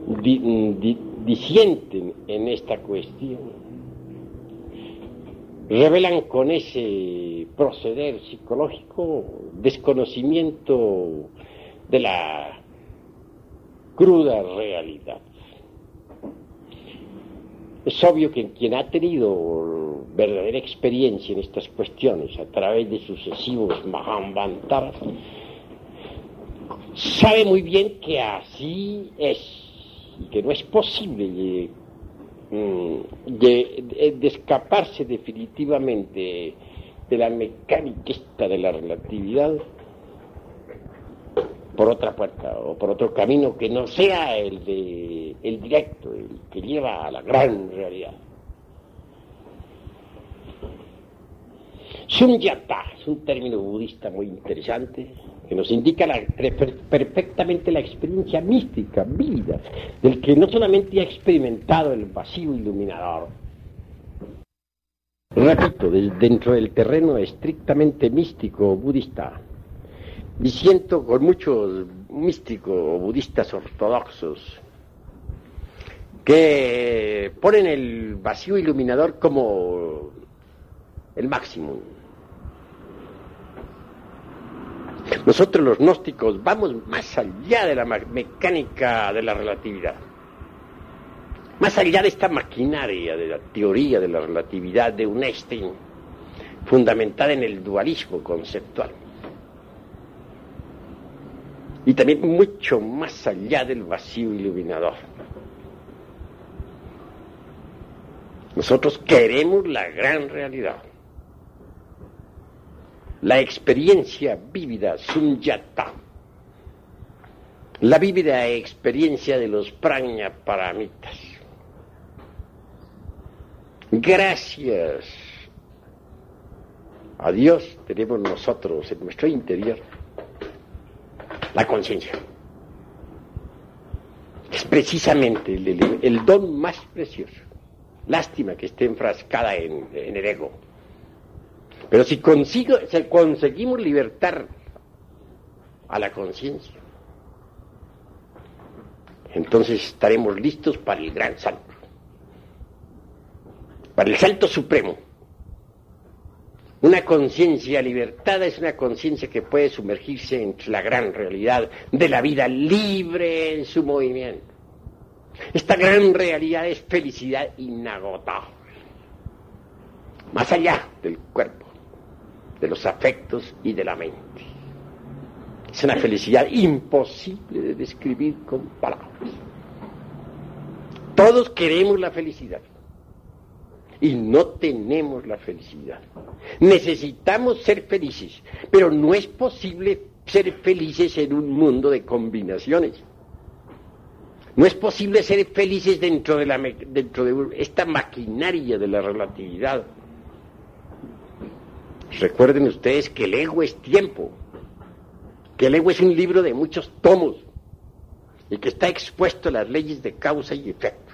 disienten en esta cuestión revelan con ese proceder psicológico desconocimiento de la cruda realidad. Es obvio que quien ha tenido verdadera experiencia en estas cuestiones a través de sucesivos Mahamantras sabe muy bien que así es y que no es posible de escaparse definitivamente de la mecánica esta de la relatividad por otra puerta o por otro camino que no sea el directo, el que lleva a la gran realidad. Sunyata es un término budista muy interesante que nos indica perfectamente la experiencia mística, vívida, del que no solamente ha experimentado el vacío iluminador. Repito, dentro del terreno estrictamente místico budista, disiento con muchos místicos budistas ortodoxos que ponen el vacío iluminador como el máximo. Nosotros los gnósticos vamos más allá de la mecánica de la relatividad, más allá de esta maquinaria de la teoría de la relatividad de un Einstein, fundamentada en el dualismo conceptual, y también mucho más allá del vacío iluminador. Nosotros queremos la gran realidad, la experiencia vívida, sunyata, la vívida experiencia de los prajna paramitas. Gracias a Dios tenemos nosotros en nuestro interior la conciencia. Es precisamente el don más precioso. Lástima que esté enfrascada en el ego. Pero si conseguimos libertar a la conciencia, entonces estaremos listos para el gran salto, para el salto supremo. Una conciencia libertada es una conciencia que puede sumergirse en la gran realidad de la vida libre en su movimiento. Esta gran realidad es felicidad inagotable, más allá del cuerpo, de los afectos y de la mente. Es una felicidad imposible de describir con palabras. Todos queremos la felicidad y no tenemos la felicidad. Necesitamos ser felices, pero no es posible ser felices en un mundo de combinaciones. No es posible ser felices dentro de esta maquinaria de la relatividad. Recuerden ustedes que el ego es tiempo, que el ego es un libro de muchos tomos y que está expuesto a las leyes de causa y efecto.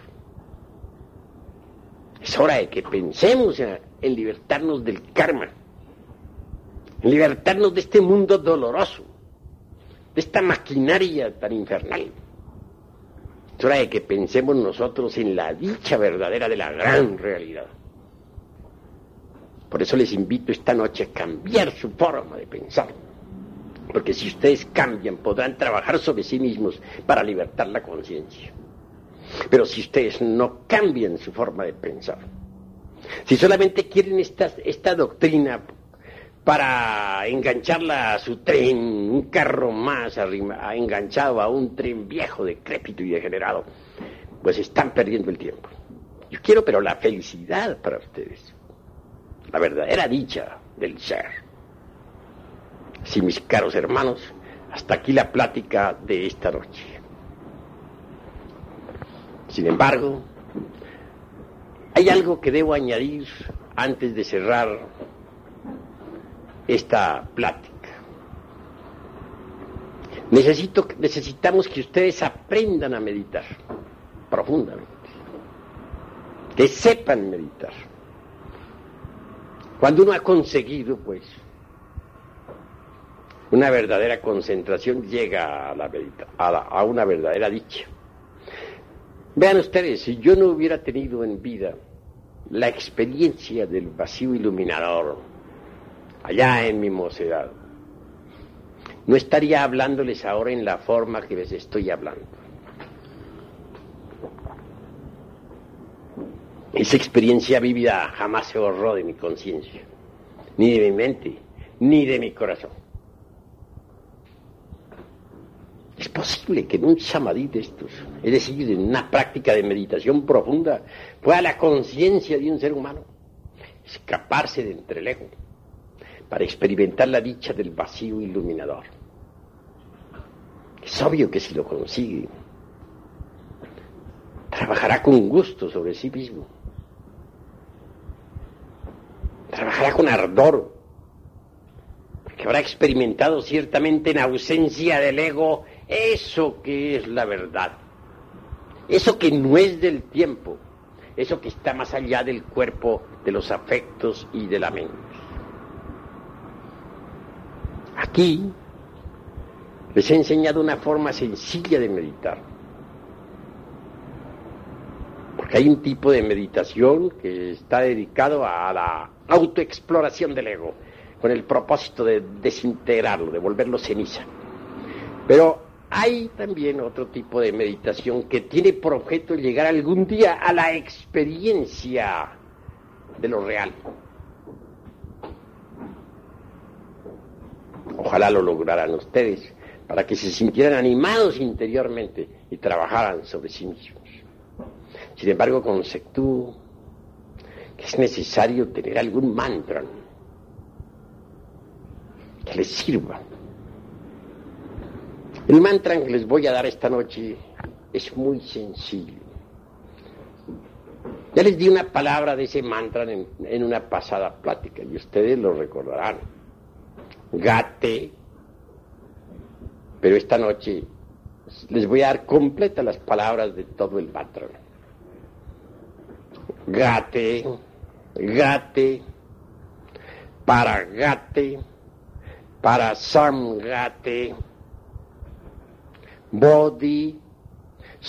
Es hora de que pensemos en libertarnos del karma, en libertarnos de este mundo doloroso, de esta maquinaria tan infernal. Es hora de que pensemos nosotros en la dicha verdadera de la gran realidad. Por eso les invito esta noche a cambiar su forma de pensar. Porque si ustedes cambian, podrán trabajar sobre sí mismos para libertar la conciencia. Pero si ustedes no cambian su forma de pensar, si solamente quieren esta doctrina para engancharla a su tren, un carro más enganchado a un tren viejo, decrépito y degenerado, pues están perdiendo el tiempo. Yo quiero, pero la felicidad para ustedes, la verdadera dicha del ser. Sí, mis caros hermanos, hasta aquí la plática de esta noche. Sin embargo, hay algo que debo añadir antes de cerrar esta plática. Necesitamos que ustedes aprendan a meditar profundamente, que sepan meditar. Cuando uno ha conseguido, pues, una verdadera concentración, llega a una verdadera dicha. Vean ustedes, si yo no hubiera tenido en vida la experiencia del vacío iluminador allá en mi mocedad, no estaría hablándoles ahora en la forma que les estoy hablando. Esa experiencia vívida jamás se borró de mi conciencia, ni de mi mente, ni de mi corazón. Es posible que en un samadhi de estos, es decir, en una práctica de meditación profunda, pueda la conciencia de un ser humano escaparse de entre el ego para experimentar la dicha del vacío iluminador. Es obvio que si lo consigue, trabajará con gusto sobre sí mismo, trabajará con ardor, porque habrá experimentado ciertamente en ausencia del ego eso que es la verdad, eso que no es del tiempo, eso que está más allá del cuerpo, de los afectos y de la mente. Aquí les he enseñado una forma sencilla de meditar, porque hay un tipo de meditación que está dedicado a la autoexploración del ego, con el propósito de desintegrarlo, de volverlo ceniza. Pero hay también otro tipo de meditación que tiene por objeto llegar algún día a la experiencia de lo real. Ojalá lo lograran ustedes, para que se sintieran animados interiormente y trabajaran sobre sí mismos. Sin embargo, conceptúo que es necesario tener algún mantra que les sirva. El mantra que les voy a dar esta noche es muy sencillo. Ya les di una palabra de ese mantra en una pasada plática y ustedes lo recordarán. Gate. Pero esta noche les voy a dar completas las palabras de todo el mantra. Gate, gate, para samgate, bodhi,